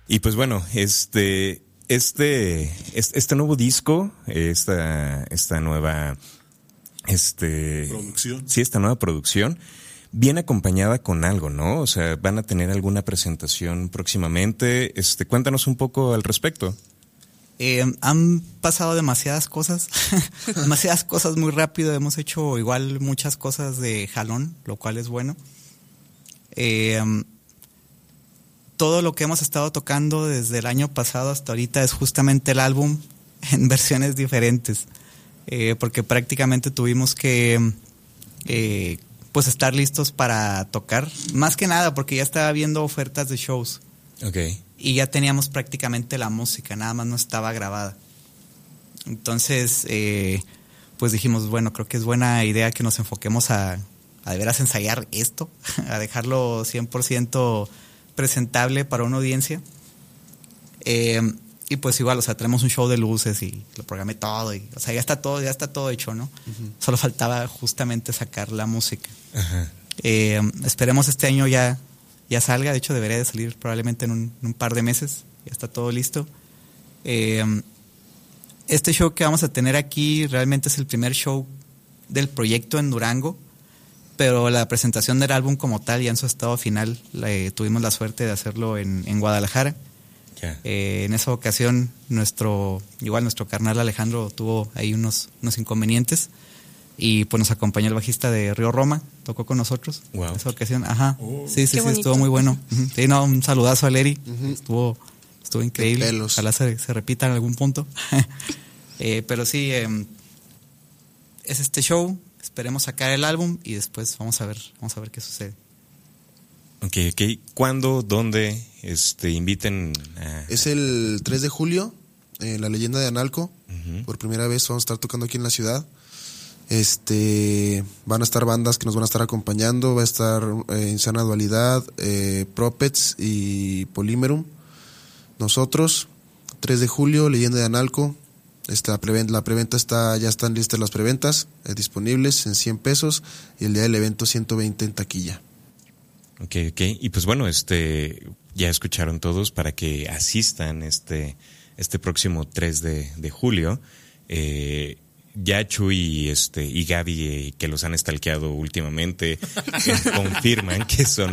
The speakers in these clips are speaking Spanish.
Y pues bueno, este nuevo disco, esta nueva producción. Sí, esta nueva producción viene acompañada con algo, ¿no? O sea, van a tener alguna presentación próximamente. Cuéntanos un poco al respecto. Han pasado demasiadas cosas, demasiadas cosas muy rápido. Hemos hecho igual muchas cosas de jalón, lo cual es bueno. Todo lo que hemos estado tocando desde el año pasado hasta ahorita es justamente el álbum en versiones diferentes, porque prácticamente tuvimos que pues estar listos para tocar, más que nada porque ya estaba viendo ofertas de shows. Okay. Y ya teníamos prácticamente la música, nada más no estaba grabada. Entonces, pues dijimos, bueno, creo que es buena idea que nos enfoquemos a de veras ensayar esto, a dejarlo 100% presentable para una audiencia. Y pues igual, o sea, tenemos un show de luces y lo programé todo, y, o sea, ya está todo hecho, ¿no? Uh-huh. Solo faltaba justamente sacar la música. Uh-huh. Esperemos este año ya salga, de hecho debería de salir probablemente en un par de meses, ya está todo listo. Este show que vamos a tener aquí realmente es el primer show del proyecto en Durango, pero la presentación del álbum como tal, ya en su estado final, tuvimos la suerte de hacerlo en Guadalajara. Yeah. En esa ocasión nuestro carnal Alejandro tuvo ahí unos inconvenientes y pues nos acompañó el bajista de Río Roma, tocó con nosotros. Wow. En esa ocasión. Ajá. Sí, estuvo muy bueno. Uh-huh. Sí, no, un saludazo a Leri. Uh-huh. Estuvo increíble. Ojalá se repita en algún punto. Pero sí, es este show. Esperemos sacar el álbum y después vamos a ver qué sucede. Ok. ¿Cuándo, dónde inviten a...? Es el 3 de julio, en la Leyenda de Analco. Uh-huh. Por primera vez vamos a estar tocando aquí en la ciudad. Van a estar bandas que nos van a estar acompañando. Va a estar Insana Dualidad, Propets y Polymerum. Nosotros, 3 de julio, Leyenda de Analco. La preventa ya están listas las preventas, disponibles en 100 pesos, y el día del evento 120 en taquilla. Ok. Y pues bueno, ya escucharon todos para que asistan este próximo 3 de julio. Ya Chuy y Gaby, que los han stalkeado últimamente, confirman que son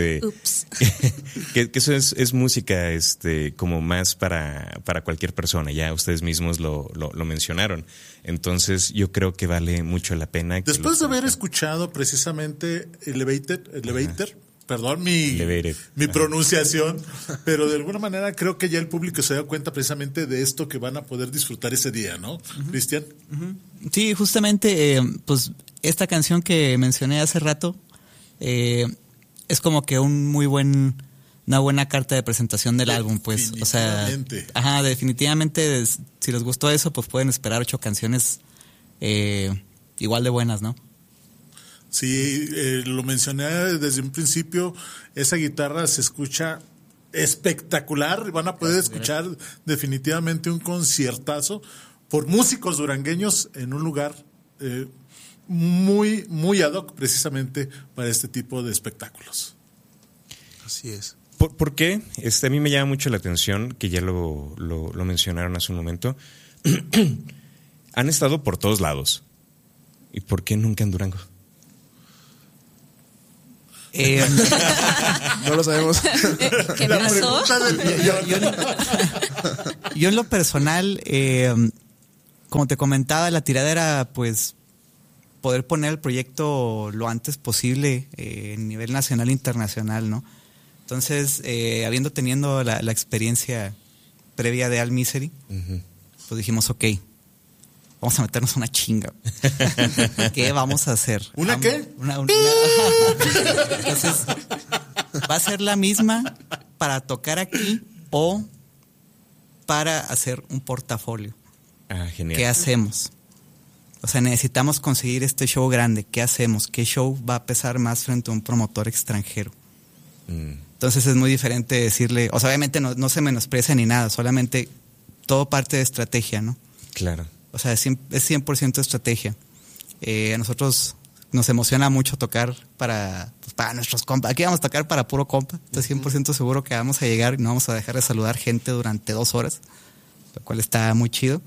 que eso es música como más para cualquier persona. Ya ustedes mismos lo mencionaron. Entonces yo creo que vale mucho la pena. Después de haber escuchado precisamente Elevator, perdón mi pronunciación, pero de alguna manera creo que ya el público se da cuenta precisamente de esto que van a poder disfrutar ese día, ¿no, uh-huh. Cristian? Uh-huh. Sí, justamente, pues esta canción que mencioné hace rato es como que una buena carta de presentación del álbum, pues, o sea, definitivamente, si les gustó eso, pues pueden esperar 8 canciones igual de buenas, ¿no? Sí, lo mencioné desde un principio, esa guitarra se escucha espectacular, van a poder escuchar definitivamente un conciertazo por músicos durangueños en un lugar muy, muy ad hoc precisamente para este tipo de espectáculos. Así es. ¿Por qué? A mí me llama mucho la atención, que ya lo mencionaron hace un momento. Han estado por todos lados. ¿Y por qué nunca en Durango? No lo sabemos. ¿Qué pasó? Yo en lo personal, como te comentaba, la tirada era pues poder poner el proyecto lo antes posible en nivel nacional e internacional, ¿no? Entonces, teniendo la experiencia previa de All Misery, uh-huh. Pues dijimos, ok, vamos a meternos una chinga. ¿Qué vamos a hacer? ¿Una qué? Entonces, ¿va a ser la misma para tocar aquí o para hacer un portafolio? Genial. ¿Qué hacemos? O sea, necesitamos conseguir este show grande. ¿Qué hacemos? ¿Qué show va a pesar más frente a un promotor extranjero? Entonces es muy diferente decirle, o sea, obviamente no se menosprecia ni nada, solamente todo parte de estrategia, ¿no? Claro. O sea, es 100% estrategia. A nosotros nos emociona mucho tocar para nuestros compas. Aquí vamos a tocar para puro compa. Estoy 100% seguro que vamos a llegar y no vamos a dejar de saludar gente durante 2 horas, lo cual está muy chido.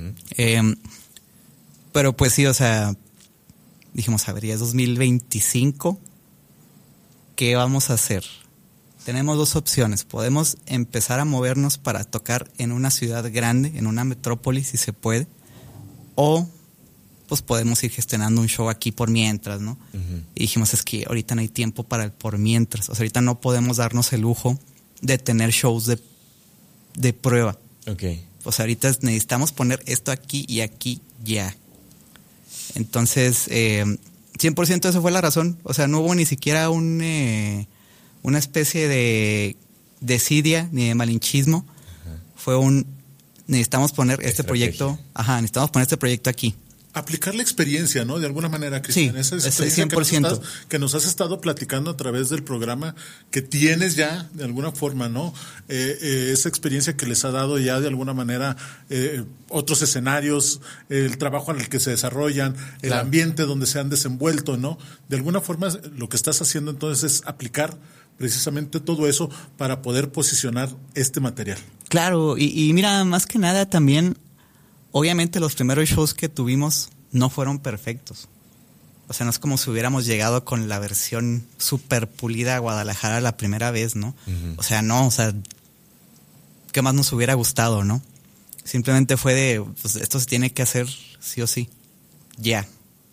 Pero pues sí, o sea, dijimos, a ver, ya es 2025, ¿qué vamos a hacer? Tenemos 2 opciones. Podemos empezar a movernos para tocar en una ciudad grande, en una metrópoli, si se puede, o pues podemos ir gestionando un show aquí por mientras, ¿no? Y dijimos, es que ahorita no hay tiempo para el por mientras. O sea, ahorita no podemos darnos el lujo de tener shows de prueba. Okay. O sea, ahorita necesitamos poner esto aquí y aquí ya. Entonces, 100% eso fue la razón. O sea, no hubo ni siquiera una especie de desidia ni de malinchismo. Fue necesitamos poner este proyecto, necesitamos poner este proyecto aquí. Aplicar la experiencia, ¿no? De alguna manera, Cristian. Sí, esa experiencia 100%. Que nos has estado platicando a través del programa, que tienes ya, de alguna forma, ¿no? Esa experiencia que les ha dado ya, de alguna manera, otros escenarios, el trabajo en el que se desarrollan, el ambiente donde se han desenvuelto, ¿no? De alguna forma, lo que estás haciendo entonces es aplicar precisamente todo eso para poder posicionar este material. Claro, y mira, más que nada también, obviamente los primeros shows que tuvimos no fueron perfectos. O sea, no es como si hubiéramos llegado con la versión súper pulida a Guadalajara la primera vez, ¿no? O sea, no, o sea, ¿qué más nos hubiera gustado, no? Simplemente fue de, pues esto se tiene que hacer sí o sí, ya.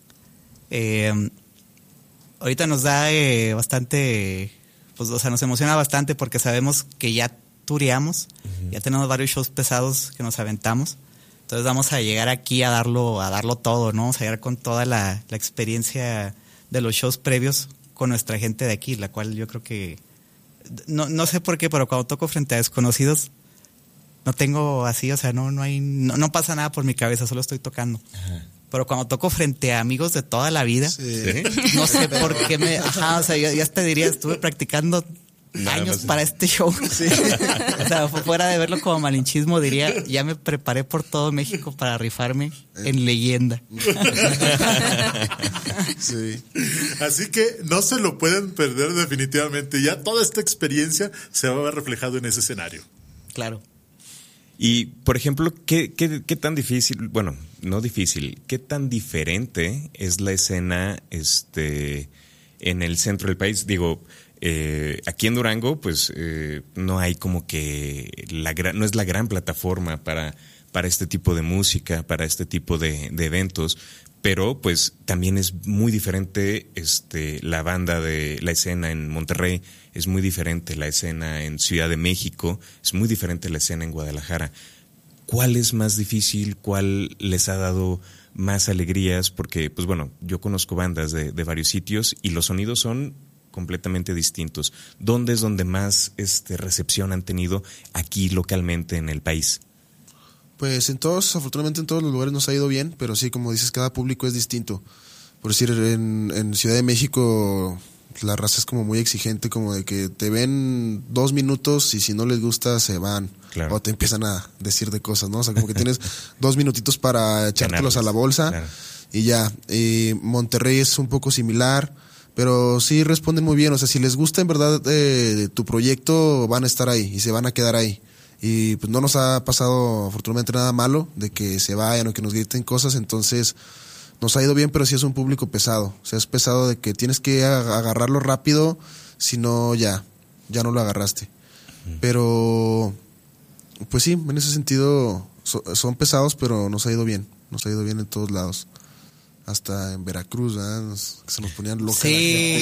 Ahorita nos da bastante, pues, o sea, nos emociona bastante porque sabemos que ya tureamos, ya tenemos varios shows pesados que nos aventamos. Entonces vamos a llegar aquí a darlo todo, ¿no? Vamos a llegar con toda la experiencia de los shows previos con nuestra gente de aquí, la cual yo creo que, no sé por qué, pero cuando toco frente a desconocidos, no tengo así, o sea, no pasa nada por mi cabeza, solo estoy tocando. Pero cuando toco frente a amigos de toda la vida, no sé por qué o sea, ya te diría, estuve practicando años para este show. Sí. O sea, fuera de verlo como malinchismo, diría, ya me preparé por todo México para rifarme en leyenda. Sí. Así que no se lo pueden perder definitivamente. Ya toda esta experiencia se va a ver reflejado en ese escenario. Claro. Y, por ejemplo, ¿qué tan difícil, bueno, no difícil, qué tan diferente es la escena en el centro del país? Digo, aquí en Durango, pues no hay como que no es la gran plataforma para este tipo de música, para este tipo de eventos, pero pues también es muy diferente la banda de la escena en Monterrey, es muy diferente la escena en Ciudad de México, es muy diferente la escena en Guadalajara. ¿Cuál es más difícil? ¿Cuál les ha dado más alegrías? Porque, pues bueno, yo conozco bandas de varios sitios y los sonidos son completamente distintos. ¿Dónde es donde más recepción han tenido aquí localmente en el país? Pues afortunadamente en todos los lugares nos ha ido bien, pero sí, como dices, cada público es distinto. Por decir, en Ciudad de México la raza es como muy exigente, como de que te ven 2 minutos y si no les gusta se van. Claro. O te empiezan a decir de cosas, ¿no? O sea, como que tienes 2 minutitos para echártelos a la bolsa, claro. Y ya. Monterrey es un poco similar, pero sí responden muy bien. O sea, si les gusta en verdad tu proyecto, van a estar ahí y se van a quedar ahí. Y pues no nos ha pasado afortunadamente nada malo de que se vayan o que nos griten cosas, entonces nos ha ido bien, pero sí es un público pesado. O sea, es pesado de que tienes que agarrarlo rápido, si no ya no lo agarraste. Pero pues sí, en ese sentido son pesados, pero nos ha ido bien en todos lados. Hasta en Veracruz, ¿verdad? Se nos ponían locos. Sí,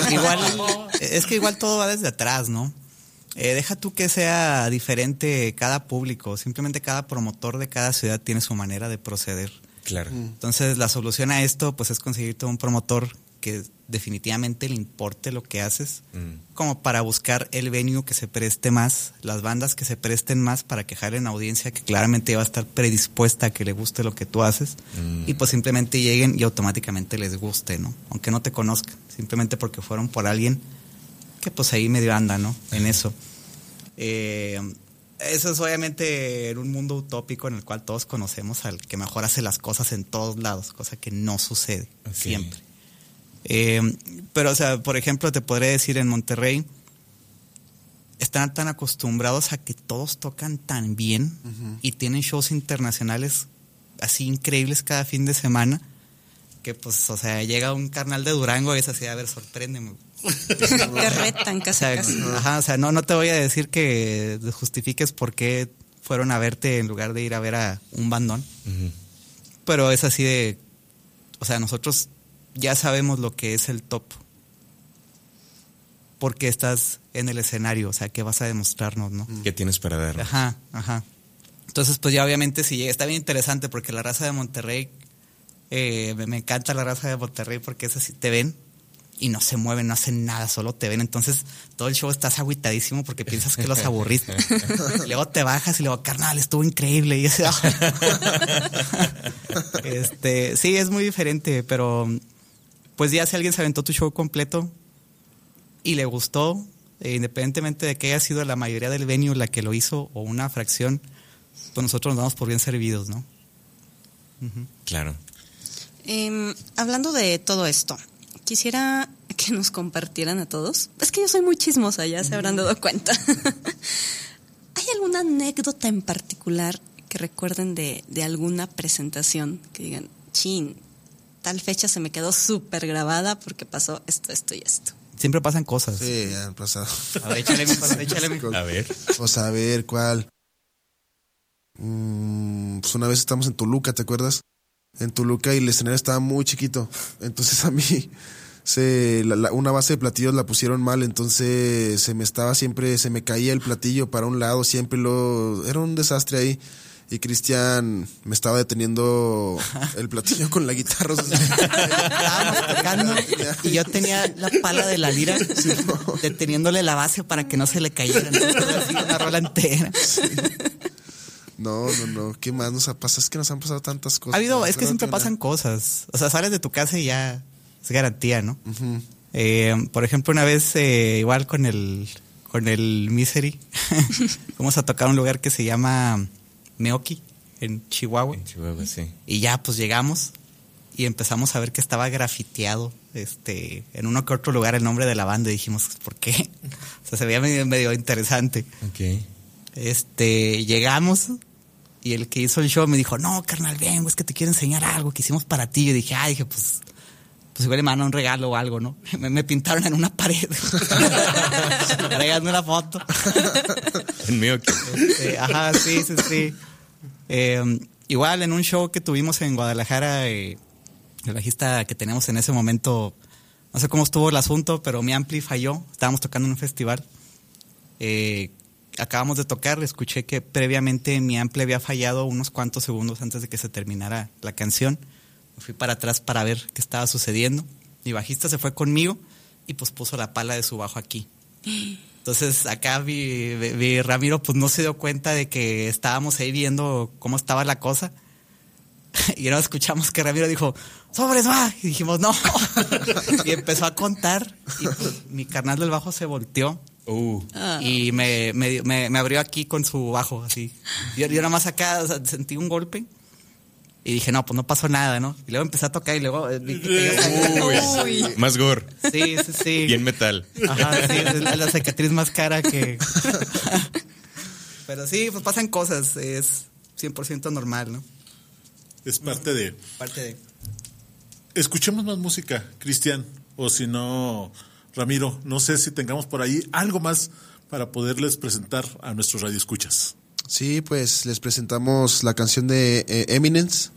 igual todo va desde atrás, ¿no? Deja tú que sea diferente cada público, simplemente cada promotor de cada ciudad tiene su manera de proceder. Claro. Entonces la solución a esto pues es conseguirte un promotor que definitivamente le importe lo que haces, como para buscar el venue que se preste más, las bandas que se presten más para que jalen audiencia que claramente va a estar predispuesta a que le guste lo que tú haces y pues simplemente lleguen y automáticamente les guste, ¿no? Aunque no te conozcan, simplemente porque fueron por alguien que pues ahí medio anda, ¿no? En eso. Eso es obviamente en un mundo utópico en el cual todos conocemos al que mejor hace las cosas en todos lados, cosa que no sucede siempre. Pero, o sea, por ejemplo, te podría decir en Monterrey, están tan acostumbrados a que todos tocan tan bien y tienen shows internacionales así increíbles cada fin de semana, que pues, o sea, llega un carnal de Durango y es así, a ver, sorpréndeme. Te retan casi, casi. Ajá, o sea, no te voy a decir que justifiques por qué fueron a verte en lugar de ir a ver a un bandón. Pero es así de, o sea, nosotros ya sabemos lo que es el top. Porque estás en el escenario, o sea, ¿qué vas a demostrarnos, no? ¿Qué tienes para dar? Ajá. Entonces, pues ya obviamente sí, está bien interesante porque la raza de Monterrey, me encanta la raza de Monterrey porque es así, te ven y no se mueven, no hacen nada, solo te ven. Entonces, todo el show estás agüitadísimo porque piensas que los aburriste. Luego te bajas y luego, carnal, estuvo increíble. Y sí, es muy diferente, pero pues ya si alguien se aventó tu show completo y le gustó, independientemente de que haya sido la mayoría del venue la que lo hizo o una fracción, pues nosotros nos damos por bien servidos, ¿no? Claro. Hablando de todo esto, quisiera que nos compartieran a todos. Es que yo soy muy chismosa, ya se habrán dado cuenta. ¿Hay alguna anécdota en particular que recuerden de alguna presentación? Que digan, chin, tal fecha se me quedó súper grabada porque pasó esto y esto. Siempre pasan cosas. Sí, han pasado. A ver, échale. A ver. Pues a ver, ¿cuál? Pues una vez estamos en Toluca, ¿te acuerdas? En Toluca y el escenario estaba muy chiquito. Entonces a mí una base de platillos la pusieron mal, entonces se me caía el platillo para un lado, era un desastre ahí. Y Cristian me estaba deteniendo el platillo con la guitarra. Estábamos tocando y yo tenía la pala de la lira deteniéndole la base para que no se le cayera. Así una rola entera. Sí. No. ¿Qué más nos ha pasado? Es que nos han pasado tantas cosas. Es que siempre pasan cosas. O sea, sales de tu casa y ya es garantía, ¿no? Por ejemplo, una vez igual con el Misery fuimos a tocar un lugar que se llama Meoki, en Chihuahua. En Chihuahua, sí. Y ya pues llegamos y empezamos a ver que estaba grafiteado en uno que otro lugar el nombre de la banda y dijimos, ¿por qué? O sea, se veía medio interesante. Ok. Llegamos y el que hizo el show me dijo, no, carnal, vengo, es que te quiero enseñar algo que hicimos para ti. Yo dije, pues igual le mandan un regalo o algo, ¿no? Me pintaron en una pared. Agregando una foto. En mío. Ajá, sí. Igual en un show que tuvimos en Guadalajara, el bajista que teníamos en ese momento, no sé cómo estuvo el asunto, pero mi ampli falló. Estábamos tocando en un festival. Acabamos de tocar, escuché que previamente mi ampli había fallado unos cuantos segundos antes de que se terminara la canción. Me fui para atrás para ver qué estaba sucediendo. Mi bajista se fue conmigo y pues puso la pala de su bajo aquí. Entonces acá mi Ramiro pues no se dio cuenta de que estábamos ahí viendo cómo estaba la cosa. Y no escuchamos que Ramiro dijo, ¡sobres, va! Y dijimos, ¡no! Y empezó a contar y pues, mi carnal del bajo se volteó. Y me abrió aquí con su bajo, así. Yo nada más acá, o sea, sentí un golpe y dije, no, pues no pasó nada, ¿no? Y luego empecé a tocar y luego Más gore. Sí. Bien metal. Ajá, sí, es la cicatriz más cara que... Pero sí, pues pasan cosas, es 100% normal, ¿no? Es parte de... Escuchemos más música, Cristian, o si no... Ramiro, no sé si tengamos por ahí algo más para poderles presentar a nuestros radioescuchas. Sí, pues les presentamos la canción de Eminence,